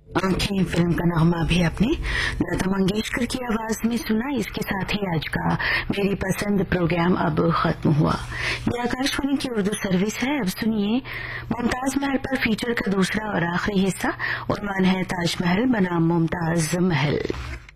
आंखें फिल्म का नगमा भी आपने लता मंगेशकर की आवाज में सुना। इसके साथ ही आज का मेरी पसंद प्रोग्राम अब खत्म हुआ। ये आकाशवाणी की उर्दू सर्विस है। अब सुनिए मुमताज महल पर फीचर का दूसरा और आखिरी हिस्सा। उन्वान है ताजमहल बनाम मुमताज महल।